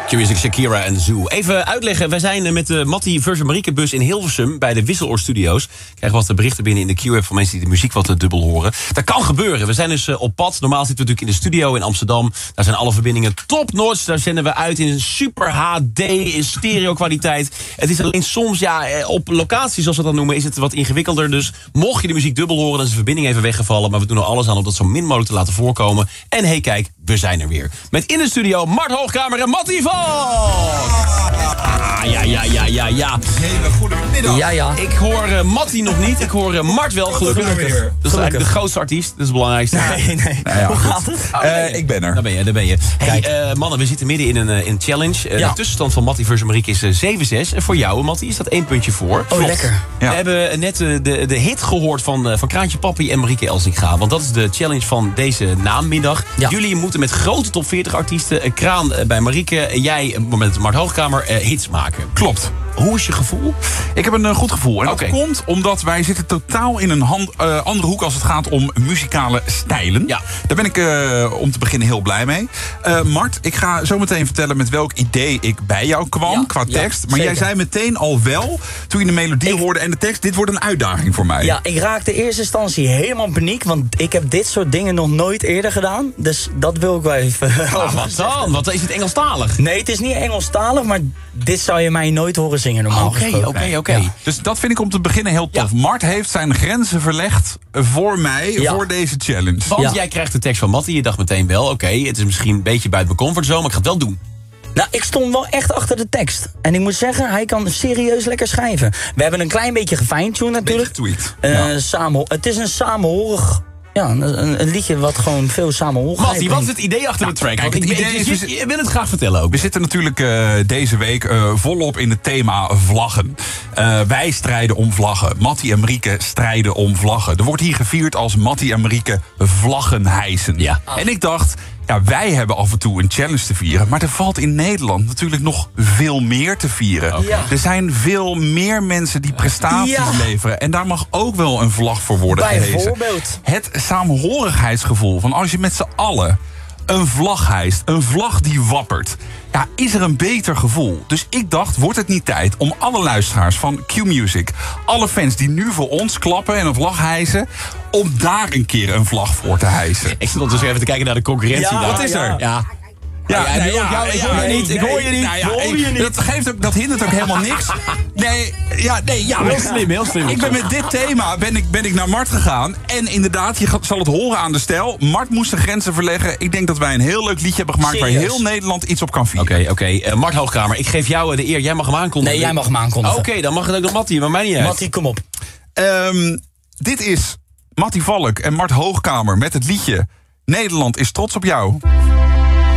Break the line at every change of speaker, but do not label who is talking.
Q-Music, Shakira en Zoo. Even uitleggen, wij zijn met de Mattie versus Marieke bus in Hilversum bij de Wisseloor Studios. Krijgen wat berichten binnen in de Q-app van mensen die de muziek wat dubbel horen. Dat kan gebeuren. We zijn dus op pad. Normaal zitten we natuurlijk in de studio in Amsterdam. Daar zijn alle verbindingen top-notch. Daar zenden we uit in een super HD, in stereo-kwaliteit. Het is alleen soms, op locatie zoals we dat noemen, is het wat ingewikkelder. Dus mocht je de muziek dubbel horen, dan is de verbinding even weggevallen. Maar we doen er alles aan om dat zo min mogelijk te laten voorkomen. En hey, kijk, we zijn er weer. Met in de studio Mart Hoogkamer en Mattie Valk. Ja.
Hele goede middag.
Ja.
Ik hoor Mattie nog niet. Ik hoor Mart wel, gelukkig. Dat is eigenlijk de grootste artiest. Dat is het belangrijkste.
Nee.
Nou ja,
hoe gaat het?
Ik ben er.
Daar ben je. Hey, mannen, we zitten midden in een challenge. De tussenstand van Mattie versus Marieke is 7-6. En voor jou, Mattie, is dat 1 puntje voor.
Oh, lekker.
Ja. We hebben net de hit gehoord van Kraantje Papi en Marieke Elsinga. Want dat is de challenge van deze namiddag.
Ja.
Jullie moeten met grote top 40 artiesten, een Kraan bij Marieke, jij met Mart Hoogkamer, hits maken.
Klopt.
Hoe is je gevoel?
Ik heb een goed gevoel. En dat
Oké.
komt omdat wij zitten totaal in een andere hoek als het gaat om muzikale stijlen.
Ja.
Daar ben ik om te beginnen heel blij mee. Mart, ik ga zo meteen vertellen met welk idee ik bij jou kwam qua tekst. Maar
zeker.
jij zei meteen al wel, toen je de melodie hoorde en de tekst, dit wordt een uitdaging voor mij.
Ja, ik raakte in eerste instantie helemaal in paniek, want ik heb dit soort dingen nog nooit eerder gedaan. Dus dat wil ik wel even.
Wat dan? Want is het Engelstalig?
Nee, het is niet Engelstalig, maar dit zou je mij nooit horen zingen normaal gesproken.
Oké.
Ja.
Dus dat vind ik om te beginnen heel tof.
Ja.
Mart heeft zijn grenzen verlegd voor mij, voor deze challenge.
Want jij krijgt de tekst van Mattie. Je dacht meteen wel, oké, het is misschien een beetje buiten mijn comfortzone, maar ik ga het wel doen.
Nou, ik stond wel echt achter de tekst. En ik moet zeggen, hij kan serieus lekker schrijven. We hebben een klein beetje gefine-tuned natuurlijk.
Getweet.
Het is een samenhorig. Ja, een liedje wat gewoon veel samenhorigheid
Mattie, wat is het idee achter de track?
kijk,
Want
het idee is-
je wil het graag vertellen ook.
We zitten natuurlijk deze week volop in het thema vlaggen. Wij strijden om vlaggen. Mattie en Marieke strijden om vlaggen. Er wordt hier gevierd als Mattie en Marieke vlaggen hijsen.
Ja.
En ik dacht, wij hebben af en toe een challenge te vieren. Maar er valt in Nederland natuurlijk nog veel meer te vieren.
Ja.
Er zijn veel meer mensen die prestaties leveren. En daar mag ook wel een vlag voor worden gehezen.
Bijvoorbeeld.
Het samenhorigheidsgevoel van als je met z'n allen een vlag hijst, een vlag die wappert. Ja, is er een beter gevoel. Dus ik dacht, wordt het niet tijd om alle luisteraars van Q-Music, alle fans die nu voor ons klappen en een vlag hijsen, om daar een keer een vlag voor te hijsen.
Ik zit ondertussen even te kijken naar de concurrentie.
Ja,
daar.
Wat is er?
Ja. Ik hoor je niet. Ik hoor je niet.
Dat hindert ook helemaal niks.
Heel slim.
Ik ben met dit thema ben ik naar Mart gegaan. En inderdaad, je zal het horen aan de stijl. Mart moest de grenzen verleggen. Ik denk dat wij een heel leuk liedje hebben gemaakt waar heel Nederland iets op kan vieren.
Oké. Mart Hoogkamer, ik geef jou de eer. Jij mag hem aankondigen.
Nee, jij mag hem aankondigen.
Oké, dan mag het ook nog Mattie, maar mij niet uit.
Mattie, kom op.
Dit is Mattie Valk en Mart Hoogkamer met het liedje Nederland is trots op jou.